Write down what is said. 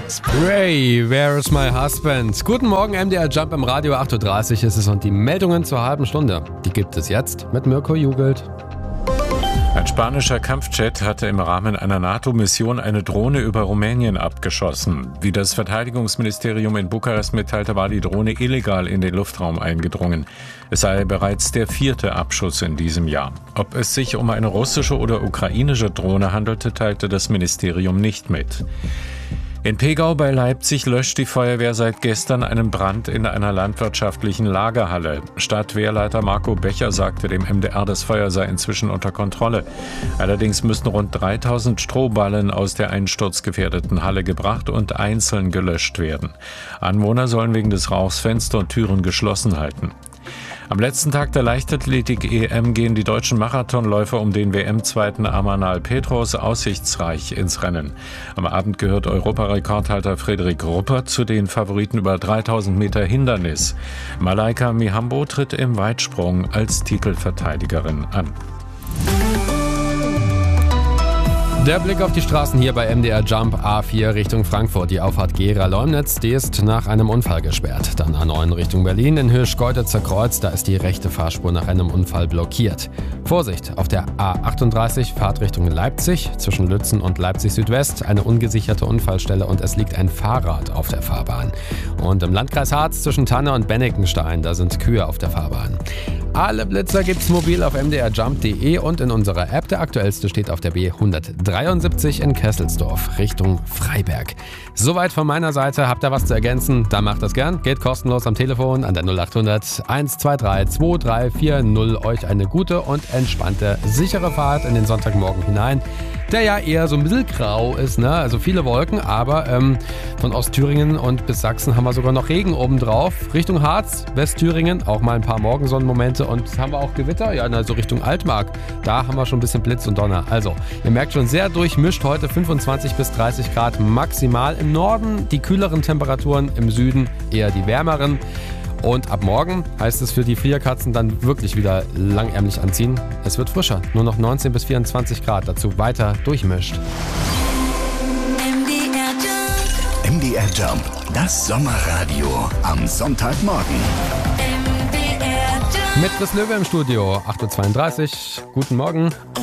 Spray, Where's My Husband? Guten Morgen, MDR Jump im Radio, 8.30 Uhr ist es und die Meldungen zur halben Stunde, die gibt es jetzt mit Mirko Jugelt. Ein spanischer Kampfjet hatte im Rahmen einer NATO-Mission eine Drohne über Rumänien abgeschossen. Wie das Verteidigungsministerium in Bukarest mitteilte, war die Drohne illegal in den Luftraum eingedrungen. Es sei bereits der 4. Abschuss in diesem Jahr. Ob es sich um eine russische oder ukrainische Drohne handelte, teilte das Ministerium nicht mit. In Pegau bei Leipzig löscht die Feuerwehr seit gestern einen Brand in einer landwirtschaftlichen Lagerhalle. Stadtwehrleiter Marco Becher sagte dem MDR, das Feuer sei inzwischen unter Kontrolle. Allerdings müssten rund 3000 Strohballen aus der einsturzgefährdeten Halle gebracht und einzeln gelöscht werden. Anwohner sollen wegen des Rauchs Fenster und Türen geschlossen halten. Am letzten Tag der Leichtathletik-EM gehen die deutschen Marathonläufer um den WM-Zweiten Amanal Petros aussichtsreich ins Rennen. Am Abend gehört Europarekordhalter Frederik Ruppert zu den Favoriten über 3000 Meter Hindernis. Malaika Mihambo tritt im Weitsprung als Titelverteidigerin an. Der Blick auf die Straßen hier bei MDR Jump A4 Richtung Frankfurt. Die Auffahrt Gera-Leumnitz, die ist nach einem Unfall gesperrt. Dann A9 Richtung Berlin, in Hirschgeuditzer Kreuz, da ist die rechte Fahrspur nach einem Unfall blockiert. Vorsicht, auf der A38 Fahrtrichtung Leipzig, zwischen Lützen und Leipzig Südwest, eine ungesicherte Unfallstelle und es liegt ein Fahrrad auf der Fahrbahn. Und im Landkreis Harz zwischen Tanne und Bennekenstein, da sind Kühe auf der Fahrbahn. Alle Blitzer gibt's mobil auf mdrjump.de und in unserer App. Der aktuellste steht auf der B173 in Kesselsdorf, Richtung Freiberg. Soweit von meiner Seite. Habt ihr was zu ergänzen? Dann macht das gern. Geht kostenlos am Telefon an der 0800 123 2340. Euch eine gute und entspannte, sichere Fahrt in den Sonntagmorgen hinein, der ja eher so ein bisschen grau ist, ne? Also viele Wolken, aber von Ostthüringen und bis Sachsen haben wir sogar noch Regen obendrauf. Richtung Harz, Westthüringen, auch mal ein paar Morgensonnenmomente und haben wir auch Gewitter, ja, also Richtung Altmark. Da haben wir schon ein bisschen Blitz und Donner. Also, ihr merkt schon, sehr durchmischt heute, 25 bis 30 Grad maximal. Im Norden die kühleren Temperaturen, im Süden eher die wärmeren. Und ab morgen heißt es für die Frierkatzen dann wirklich wieder langärmlich anziehen. Es wird frischer, nur noch 19 bis 24 Grad, dazu weiter durchmischt. MDR Jump, das Sommerradio am Sonntagmorgen. Mit Chris Löwe im Studio, 8.32 Uhr. Guten Morgen.